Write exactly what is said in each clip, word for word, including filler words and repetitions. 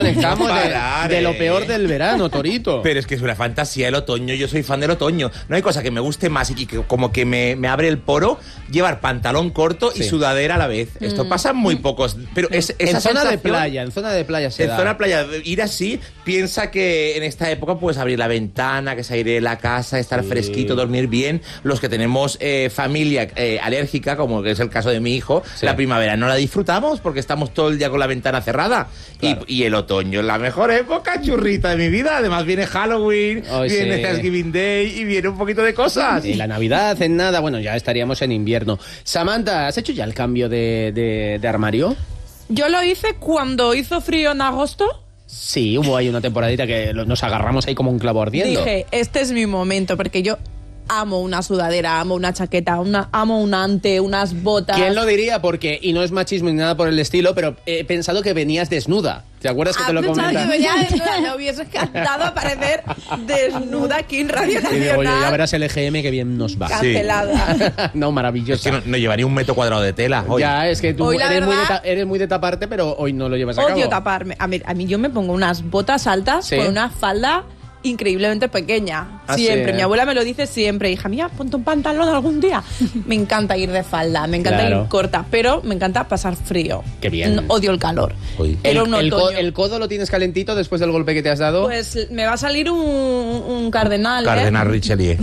Estamos de, de lo peor del verano, Torito. Pero es que es una fantasía el otoño, yo soy fan del otoño. No hay cosa que me guste más y que como que me, me abre el poro llevar pantalón corto y sí. sudadera a la vez. Mm. Esto pasa muy pocos, pero es esa en zona de sensación, playa, en zona de playa se En da. zona de playa, ir así, piensa que en esta época puedes abrir la ventana, que se aire la casa, estar sí. fresquito, dormir bien. Los que tenemos eh, familia eh, alérgica, como que es el caso de mi hijo, sí. la primavera no la disfrutamos porque estamos todo el día con la ventana cerrada. Claro. Y, y el otoño es la mejor época, churrita de mi vida. Además viene Halloween, oh, viene sí. Thanksgiving Day y viene un poquito de cosas. Y la Navidad en nada, bueno, ya estaríamos en invierno. Samantha, ¿has hecho ya el cambio de, de, de armario? Yo lo hice cuando hizo frío en agosto. Sí, hubo ahí una temporadita que nos agarramos ahí como un clavo ardiendo. Dije, este es mi momento, porque yo amo una sudadera, amo una chaqueta, una, amo un ante, unas botas. ¿Quién lo diría? Porque, y no es machismo ni nada por el estilo, pero he pensado que venías desnuda. ¿Te acuerdas que te lo comenté? Que venía desnuda, me hubiese encantado aparecer desnuda aquí en Radio Nacional. Y digo, oye, ya verás el E G M que bien nos va. Cancelada. Sí. No, maravilloso. Es que no, no llevaría un metro cuadrado de tela hoy. Ya, es que tú hoy, eres, verdad, muy de ta- eres muy de taparte, pero hoy no lo llevas a cabo. Odio taparme. A mí, a mí yo me pongo unas botas altas ¿sí? con una falda increíblemente pequeña. Ah, siempre. sí. Mi abuela me lo dice siempre. Hija mía, ponte un pantalón algún día. Me encanta ir de falda, me encanta claro. ir corta, pero me encanta pasar frío. Qué bien. No, odio el calor. El, el, co- ¿El codo lo tienes calentito después del golpe que te has dado? Pues me va a salir un, un cardenal, Cardenal ¿eh? Richelieu.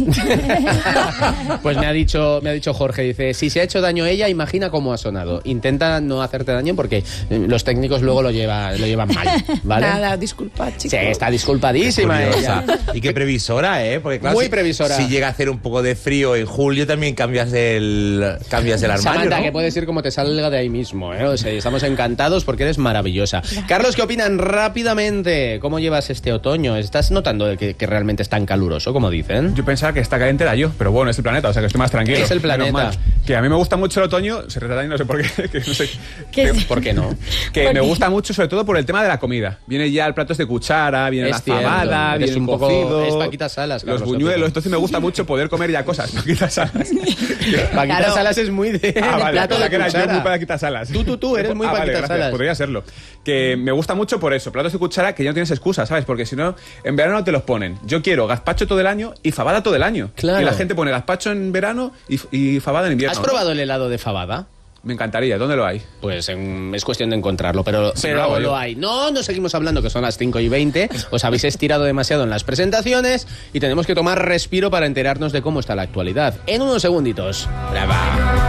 Pues me ha dicho me ha dicho Jorge, dice, si se ha hecho daño ella, imagina cómo ha sonado. Intenta no hacerte daño porque los técnicos luego lo, lleva, lo llevan mal, ¿vale? Nada, disculpa, chicos. Sí, está disculpadísima ella. Y qué previsora, ¿eh? Porque, claro, muy si, previsora. Si llega a hacer un poco de frío en julio, también cambias el, cambias el armario, Samantha, ¿no? que puedes ir como te salga de ahí mismo, ¿eh? O sea, estamos encantados porque eres maravillosa. Gracias. Carlos, ¿qué opinan rápidamente? ¿Cómo llevas este otoño? ¿Estás notando que, que realmente es tan caluroso, como dicen? Yo pensaba que está caliente era yo, pero bueno, es el planeta, o sea que estoy más tranquilo. Es el planeta. Que a mí me gusta mucho el otoño, se retrata y no sé por qué, que no sé. ¿Qué? ¿Por qué no? Que me gusta mucho sobre todo por el tema de la comida. Viene ya el plato de cuchara, viene es la cierto, fabada, viene un el poco, cocido, es Paquita Salas, Carlos, los buñuelos, entonces me gusta mucho poder comer ya cosas. Paquita Salas. Paquita claro. Salas es muy de, ah, de vale, plato de que era cuchara. yo muy Paquita Salas. Tú, tú, tú, eres muy ah, Paquita vale, Salas. Podría serlo. Que me gusta mucho por eso, platos de cuchara que ya no tienes excusa, ¿sabes? Porque si no, en verano te los ponen. Yo quiero gazpacho todo el año y fabada todo el año. Claro. Y la gente pone gazpacho en verano y, y fabada en invierno. ¿Has probado el helado de fabada? Me encantaría. ¿Dónde lo hay? Pues en, es cuestión de encontrarlo, pero, Sí, pero lo lo hay. No, no seguimos hablando, que son las cinco y veinte. Os habéis estirado demasiado en las presentaciones y tenemos que tomar respiro para enterarnos de cómo está la actualidad. En unos segunditos. ¡Brava!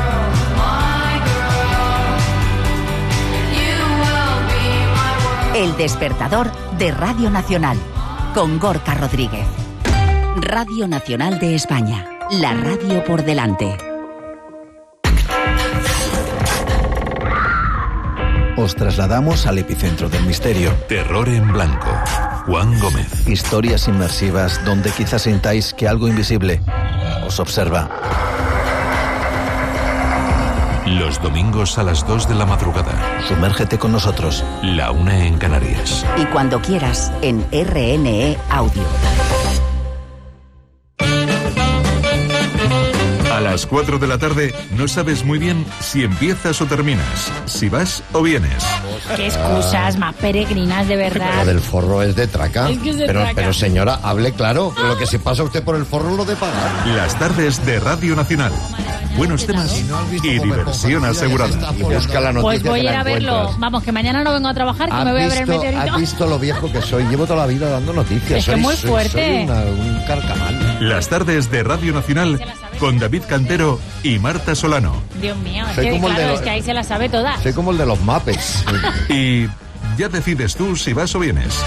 El despertador de Radio Nacional, con Gorka Rodríguez. Radio Nacional de España, la radio por delante. Os trasladamos al epicentro del misterio. Terror en blanco. Juan Gómez. Historias inmersivas donde quizás sintáis que algo invisible os observa. Los domingos a las dos de la madrugada. Sumérgete con nosotros. La una en Canarias. Y cuando quieras, en R N E Audio. A las cuatro de la tarde no sabes muy bien si empiezas o terminas, si vas o vienes. Qué excusas más peregrinas, de verdad. Lo del forro es de traca. Es que es de pero, traca. pero señora, hable claro. Lo que se pasa usted por el forro lo de pagar. Las tardes de Radio Nacional. Buenos temas y diversión asegurada. Y busca la noticia. Pues voy a que ir la a verlo. encuentras. Vamos, que mañana no vengo a trabajar, que ¿Has me voy a ver el visto- meteorito. ¿Has visto lo viejo que soy? Llevo toda la vida dando noticias. Es que soy, muy soy- fuerte. soy una- un carcamal. Las tardes de Radio Nacional con David Cantero y Marta Solano. Dios mío, es Soy que, como el de claro, los- es que ahí se la sabe toda. Soy como el de los Muppets. Y ya decides tú si vas o vienes.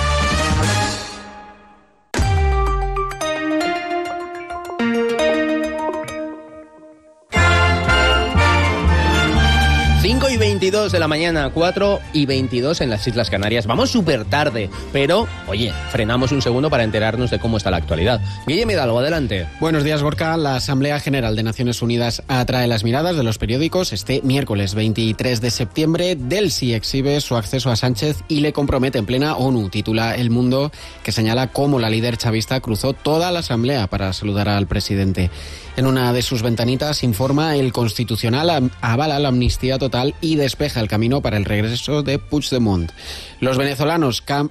cinco y veintidós de la mañana, cuatro y veintidós en las Islas Canarias. Vamos súper tarde, pero, oye, frenamos un segundo para enterarnos de cómo está la actualidad. Guillermo Hidalgo, adelante. Buenos días, Gorka. La Asamblea General de Naciones Unidas atrae las miradas de los periódicos este miércoles veintitrés de septiembre. Delsi exhibe su acceso a Sánchez y le compromete en plena ONU, titula El Mundo, que señala cómo la líder chavista cruzó toda la Asamblea para saludar al presidente. En una de sus ventanitas informa el Constitucional avala la amnistía total y despeja el camino para el regreso de Puigdemont. Los venezolanos